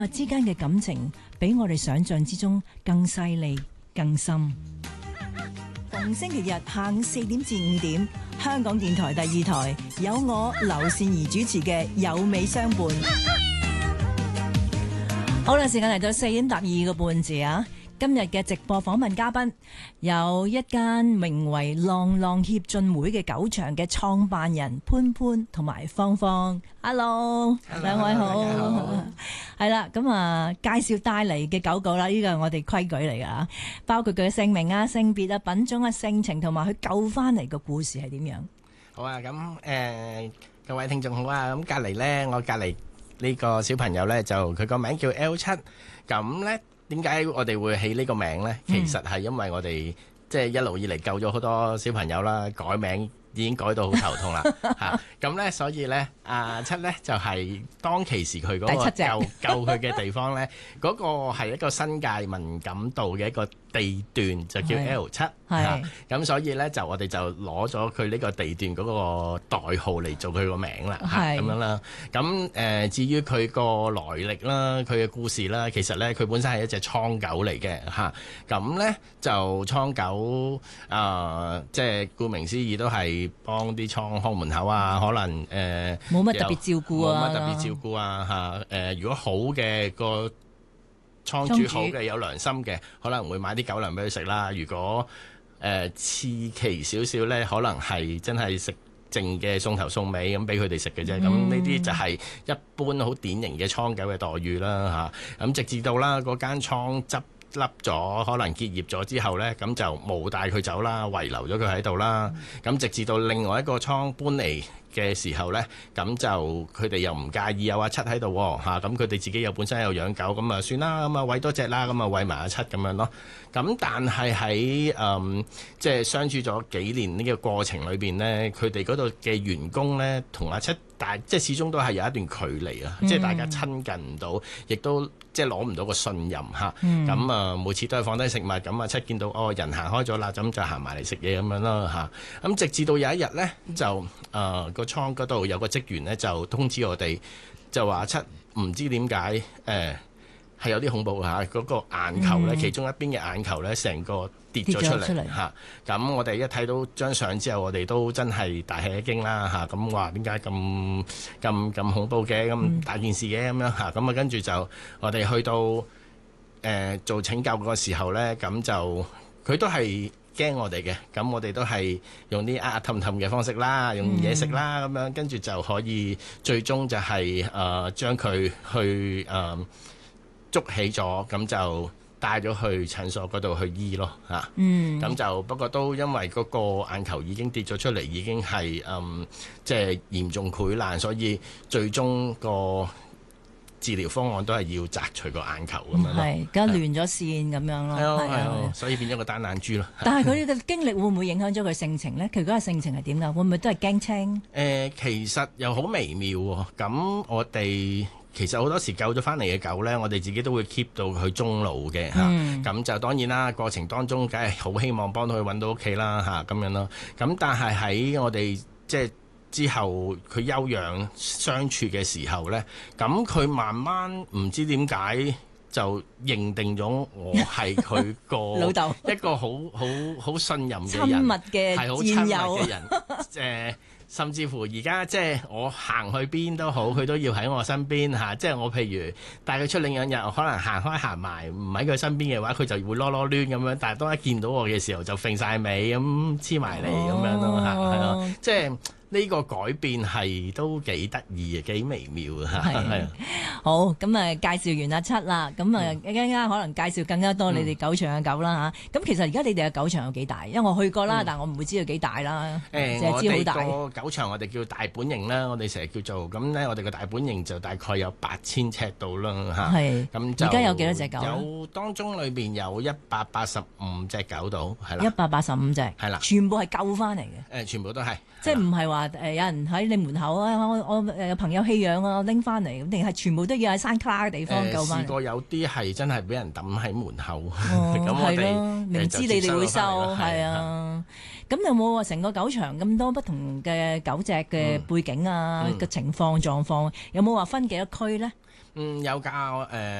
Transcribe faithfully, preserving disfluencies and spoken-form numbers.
之間嘅感情比我哋想象之中更細膩、更深。逢星期日下午四點至五點，香港電台第二台有我劉善儀主持嘅《有美相伴》。好啦，時間嚟到四點搭二個半字啊！今日嘅直播訪問嘉賓有一間名為浪浪協進會嘅狗場嘅創辦人潘潘同埋芳芳。Hello， 兩位好。係啦，咁啊，介紹帶嚟嘅狗狗啦，呢個係我哋規矩嚟噶，包括佢嘅姓名啊、性別啊、品種啊、性情同埋佢救翻嚟嘅故事係點樣？ 好啊，咁誒、呃，各位聽眾好啊，咁隔籬咧，我隔籬呢個小朋友咧，就佢個名叫 L 七，咁咧。點解我哋會起呢個名呢？其實係因為我哋即係一路以嚟救咗好多小朋友啦，改名已經改到好頭痛啦嚇。咁呢，所以呢，阿七呢就係當其時佢嗰個救救佢嘅地方呢，嗰個係一個新界文錦渡嘅一個地段，就叫 L 七嚇。咁所以呢，就我哋就攞咗佢呢個地段嗰個代號嚟做佢個名啦嚇，咁樣啦。咁誒，至於佢個來歷啦，佢嘅故事啦，其實呢，佢本身係一隻倉狗嚟嘅嚇。咁呢，就倉狗啊，即係顧名思義都係幫啲倉看門口啊，可能誒冇乜特別照顧啊， 冇乜特別照顧啊嚇。誒，如果好嘅個倉主好嘅有良心嘅，可能會買啲狗糧俾佢食啦。如果誒次奇少少咧，可能係真係食剩嘅送頭送尾咁俾佢哋食嘅啫。咁呢啲就係一般好典型嘅倉狗嘅待遇啦嚇。咁、啊、直至到啦嗰間倉執笠咗，可能結業咗之後呢，咁就冇帶佢走啦，遺留咗佢喺度啦。咁、嗯、直至到另外一個倉搬嚟嘅時候呢，咁就佢哋又唔介意有阿七喺度喎嚇，咁佢哋自己又本身有養狗，咁啊算啦，咁啊餵多隻啦，咁啊餵埋阿七咁樣咯。咁但係喺誒即係相處咗幾年呢個過程裏邊呢，佢哋嗰度嘅員工呢，同阿七大即係始終都係有一段距離啊，嗯、即係大家親近唔到，亦都即係攞唔到個信任嚇。咁啊、嗯呃、每次都係放低食物，咁啊七見到哦人行開咗啦，咁就行埋嚟食嘢咁樣咯嚇。咁、啊、直至到有一日呢，就誒。呃個倉嗰度有個職員咧，就通知我哋，就話七唔知點解誒係有啲恐怖嚇，嗰、那個眼球咧，嗯、其中一邊嘅眼球咧，成個跌咗出嚟嚇。咁、啊、我哋一睇到張相之後，我哋都真係大吃一驚啦嚇。咁話點解咁咁咁恐怖嘅，咁大件事嘅咁樣嚇。咁啊跟住就我哋去到誒、呃、做拯救個時候咧，咁就佢都係驚我哋嘅，咁我哋都係用啲壓壓氹氹嘅方式啦，用嘢食啦咁樣，跟住就可以最終就係誒將佢去誒、呃、捉起咗，咁就帶咗去診所嗰度去醫咯嚇。嗯，咁就不過都因為嗰個眼球已經跌咗出嚟，已經係誒即係嚴重潰爛，所以最終個治療方案都係要摘除個眼球咁樣咯， 係，而家亂咗線咁樣咯， 係啊，係啊，所以變咗個單眼珠咯。 但係佢嘅經歷會唔會影響咗佢性情咧？佢嗰個性情係點㗎？會唔會都係驚青？誒、 呃，其實又好微妙喎。咁我哋其實好多時救咗翻嚟嘅狗咧，我哋自己都會 keep 到佢終老嘅嚇。咁、嗯、就當然啦，過程當中梗係好希望幫到佢揾到屋企啦嚇咁樣咯。咁但係喺我哋即係之後佢休養相處嘅時候呢，咁佢慢慢唔知點解就認定咗我係佢個老豆， 一個好好好信任嘅人， 親密嘅係好親密嘅人。誒、呃，甚至乎而家即係我行去邊都好，佢都要喺我身邊嚇。即係我譬如帶佢出領養日，可能行開行埋唔喺佢身邊嘅話，佢就會囉囉攣咁樣。但係當一見到我嘅時候，就揈晒尾咁黐埋嚟咁樣咯嚇，係咯，即係。呢個改變係都幾得意嘅，幾微妙啊！係係好咁啊，介紹完阿七啦，咁啊一陣間可能介紹更加多你哋狗場嘅狗啦嚇。咁、嗯、其實而家你哋嘅狗場有幾大？因為我去過啦，嗯、但我唔會知道幾大啦。誒、欸，我哋個狗場我哋叫大本營啦，我哋成日叫做咁咧，我哋個大本營就大概有八千尺度啦嚇。係咁就而家有幾多隻狗？有當中裏邊有一百八十五隻狗度，係啦。一百八十五隻，係啦，全部係救翻嚟嘅。誒，全部都係，即係唔係話。誒有人喺你門口啊！我我誒有朋友棄養啊，拎翻嚟咁，定係全部都要喺山卡嘅地方救翻嚟？試過有啲係真係俾人抌喺門口，咁我哋明知你哋會收，係啊。咁有冇話成個狗場咁多不同嘅狗隻嘅背景啊嘅情況狀況？有冇話分幾多區咧？ 嗯，有㗎，誒、呃。